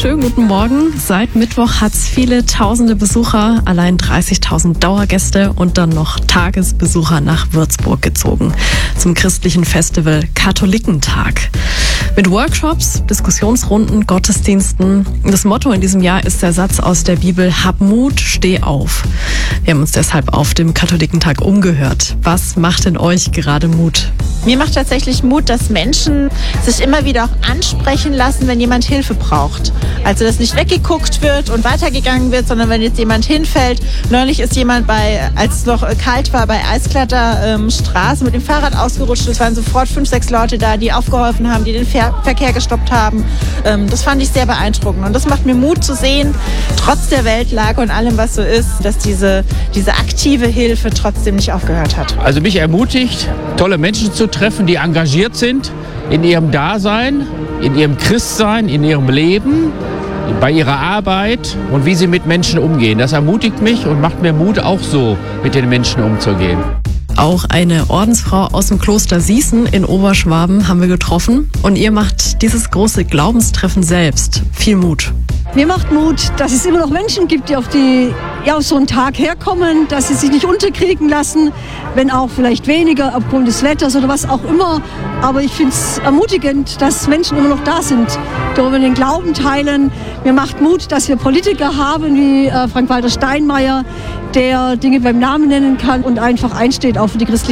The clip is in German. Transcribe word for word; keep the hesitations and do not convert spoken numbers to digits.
Schönen guten Morgen. Seit Mittwoch hat es viele tausende Besucher, allein dreißigtausend Dauergäste und dann noch Tagesbesucher nach Würzburg gezogen zum christlichen Festival Katholikentag. Mit Workshops, Diskussionsrunden, Gottesdiensten. Das Motto in diesem Jahr ist der Satz aus der Bibel: Hab Mut, steh auf. Wir haben uns deshalb auf dem Katholikentag umgehört. Was macht in euch gerade Mut? Mir macht tatsächlich Mut, dass Menschen sich immer wieder auch ansprechen lassen, wenn jemand Hilfe braucht. Also, dass nicht weggeguckt wird und weitergegangen wird, sondern wenn jetzt jemand hinfällt. Neulich ist jemand bei, als es noch kalt war, bei eisglatter ähm, Straße mit dem Fahrrad ausgerutscht. Es waren sofort fünf, sechs Leute da, die aufgeholfen haben, die den Ver- Verkehr gestoppt haben. Ähm, das fand ich sehr beeindruckend. Und das macht mir Mut zu sehen, trotz der Weltlage und allem, was so ist, dass diese, diese aktive Hilfe trotzdem nicht aufgehört hat. Also mich ermutigt, tolle Menschen zu treffen, die engagiert sind in ihrem Dasein, in ihrem Christsein, in ihrem Leben, bei ihrer Arbeit und wie sie mit Menschen umgehen. Das ermutigt mich und macht mir Mut, auch so mit den Menschen umzugehen. Auch eine Ordensfrau aus dem Kloster Sießen in Oberschwaben haben wir getroffen. Und ihr macht dieses große Glaubenstreffen selbst. Viel Mut. Mir macht Mut, dass es immer noch Menschen gibt, die auf, die, ja, auf so einen Tag herkommen, dass sie sich nicht unterkriegen lassen, wenn auch vielleicht weniger aufgrund des Wetters oder was auch immer. Aber ich finde es ermutigend, dass Menschen immer noch da sind, darüber den Glauben teilen. Mir macht Mut, dass wir Politiker haben wie äh, Frank-Walter Steinmeier, der Dinge beim Namen nennen kann und einfach einsteht auch für die christliche